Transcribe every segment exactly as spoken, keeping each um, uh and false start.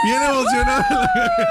Bien emocionada.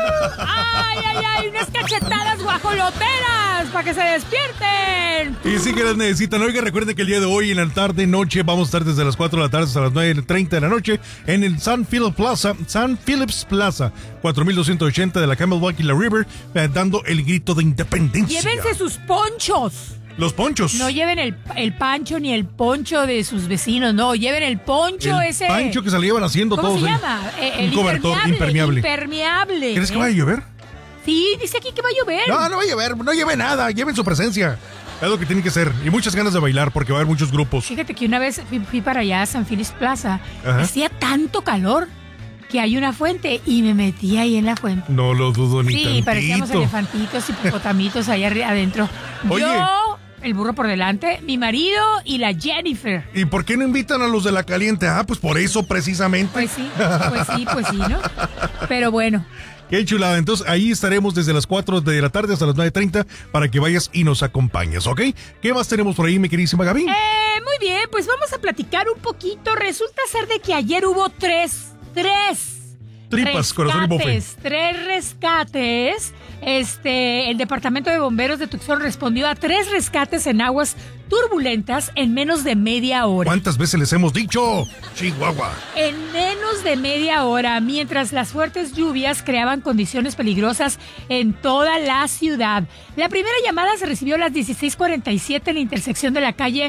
¡Ay, ay, ay! Unas cachetadas guajoloteras para que se despierten. Y sí que las necesitan. Oiga, recuerden que el día de hoy, en la tarde, noche, vamos a estar desde las cuatro de la tarde hasta las nueve treinta de la noche en el San Philip Plaza, San Phillips Plaza, cuatro mil doscientos ochenta de la Camelback y la River, eh, dando el grito de independencia. Llévense sus ponchos. Los ponchos. No lleven el, el pancho ni el poncho de sus vecinos, no, lleven el poncho el ese. pancho que se le llevan haciendo ¿Cómo todos. se ahí. llama? Eh, el Un cobertor impermeable. Impermeable. ¿Crees que ¿eh? va a llover? Sí, dice aquí que va a llover. No, no va a llover, no lleve nada, lleven su presencia. Es lo que tiene que ser. Y muchas ganas de bailar porque va a haber muchos grupos. Fíjate que una vez fui, fui para allá a San Phillips Plaza, Ajá. hacía tanto calor que hay una fuente y me metí ahí en la fuente. No lo dudo ni Sí, tantito. parecíamos elefantitos y hipopotamitos allá arri- adentro. Oye. Yo, el burro por delante, mi marido y la Jennifer. ¿Y por qué no invitan a los de la caliente? Ah, pues por eso precisamente. Pues sí, pues sí, pues sí, ¿no? Pero bueno. Qué chulada. Entonces ahí estaremos desde las cuatro de la tarde hasta las nueve treinta para que vayas y nos acompañes, ¿ok? ¿Qué más tenemos por ahí, mi queridísima Gaby? Eh, muy bien, pues vamos a platicar un poquito. Resulta ser de que ayer hubo tres, tres Tripas, corazón y bofe. rescates, tres rescates. Este, el Departamento de Bomberos de Tucson respondió a tres rescates en aguas turbulentas en menos de media hora. ¿Cuántas veces les hemos dicho? Chihuahua. En menos de media hora, mientras las fuertes lluvias creaban condiciones peligrosas en toda la ciudad. La primera llamada se recibió a las dieciséis cuarenta y siete en la intersección de la calle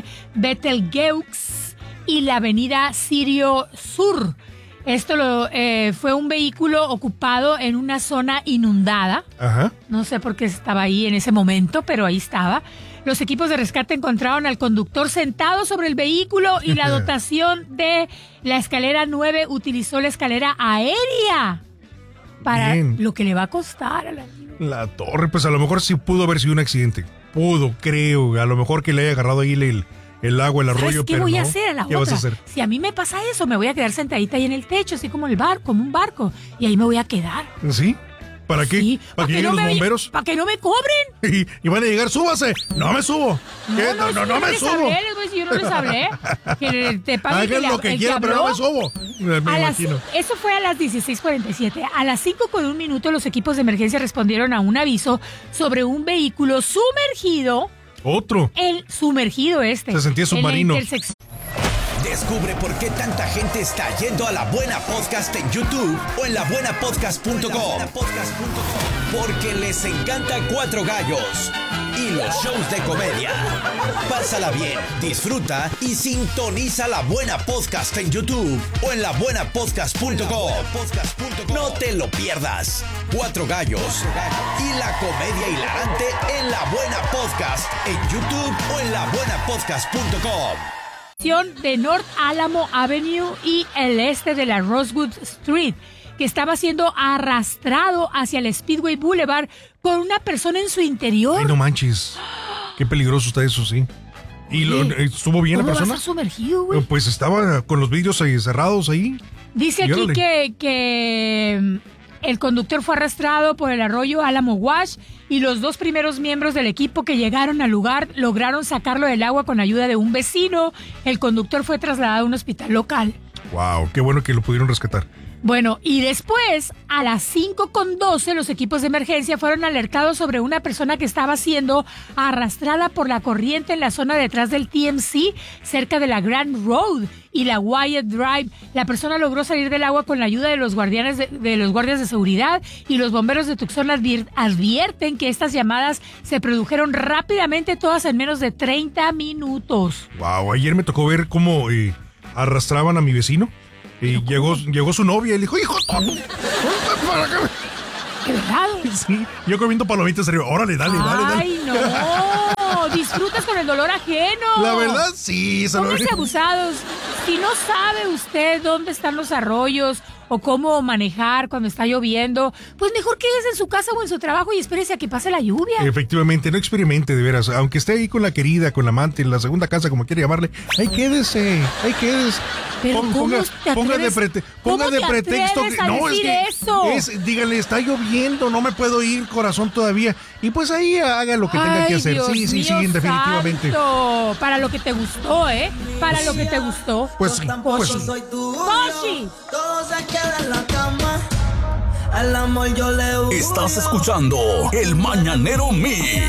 Betelgeuse y la avenida Sirio Sur. Esto lo, eh, fue un vehículo ocupado en una zona inundada. Ajá. No sé por qué estaba ahí en ese momento, pero ahí estaba. Los equipos de rescate encontraron al conductor sentado sobre el vehículo y la dotación de la escalera nueve utilizó la escalera aérea para Bien. lo que le va a costar a la... La torre, pues a lo mejor sí pudo haber sido un accidente. Pudo, creo. A lo mejor que le haya agarrado ahí el, el agua, el arroyo, ¿Sabes qué pero voy no. a hacer a la ¿Qué otra? vas a hacer? Si a mí me pasa eso, me voy a quedar sentadita ahí en el techo, así como el barco, como un barco, y ahí me voy a quedar. ¿Sí? ¿Para qué? Sí, ¿Para que lleguen no los me- bomberos? ¿Para que no me cobren? Y, y van a llegar, súbase. No me subo. ¿Qué? No, no, si no me les subo. hablé, les voy a decir, yo no les hablé. Que te paguen Hagan que lo le- que el quieran, pero no habló. me subo. Me A las- imagino. eso fue a las dieciséis cuarenta y siete. A las cinco con un minuto, los equipos de emergencia respondieron a un aviso sobre un vehículo sumergido. Otro. El sumergido este. Se sentía submarino. En la intersección. Descubre por qué tanta gente está yendo a La Buena Podcast en YouTube o en la buena podcast punto com. Porque les encanta Cuatro Gallos y los shows de comedia. Pásala bien, disfruta y sintoniza La Buena Podcast en YouTube o en la buena podcast punto com. No te lo pierdas. Cuatro Gallos y la comedia hilarante en La Buena Podcast en YouTube o en la buena podcast punto com. De North Alamo Avenue y el este de la Rosewood Street, que estaba siendo arrastrado hacia el Speedway Boulevard con una persona en su interior. Ay, no manches. Qué peligroso está eso, sí. ¿Y lo, Oye, estuvo bien la ¿cómo va a persona? estar sumergido, güey? Pues estaba con los vidrios ahí cerrados ahí. Dice Y aquí órale. que, que mm, el conductor fue arrastrado por el arroyo Alamo Wash y los dos primeros miembros del equipo que llegaron al lugar lograron sacarlo del agua con ayuda de un vecino. El conductor fue trasladado a un hospital local. Wow, qué bueno que lo pudieron rescatar. Bueno, y después, a las cinco con doce, los equipos de emergencia fueron alertados sobre una persona que estaba siendo arrastrada por la corriente en la zona detrás del T M C, cerca de la Grand Road y la Wyatt Drive. La persona logró salir del agua con la ayuda de los guardianes de, de los guardias de seguridad, y los bomberos de Tucson advier- advierten que estas llamadas se produjeron rápidamente, todas en menos de treinta minutos. Wow, ayer me tocó ver cómo eh, arrastraban a mi vecino. Y llegó, llegó su novia y le dijo, hijo, para acá. ¿De verdad? Sí, yo comiendo palomitas arriba. Órale, dale, dale, dale. ¡Ay, no! Disfrutas con el dolor ajeno. La verdad, sí. se lo- Pónganse abusados. Si no sabe usted dónde están los arroyos o cómo manejar cuando está lloviendo, pues mejor quédese en su casa o en su trabajo y espérese a que pase la lluvia. Efectivamente, no experimente, de veras. Aunque esté ahí con la querida, con la amante, en la segunda casa, como quiera llamarle, ahí quédese, ahí quédese. Pero Pon- ¿cómo ponga, te ponga de, atreves- prete- cómo ponga de te pretexto atreves que a no es decir que eso? es, dígale, está lloviendo, no me puedo ir, corazón, todavía. Y pues ahí haga lo que tenga Ay, que hacer. Dios sí, sí, sí, mío definitivamente. santo. Para lo que te gustó, ¿eh? Para lo que te gustó. Pues sí, pues sí. Poshi. Todo se queda en la cama. Al amor yo le huyo. Estás escuchando El Mañanero Mix.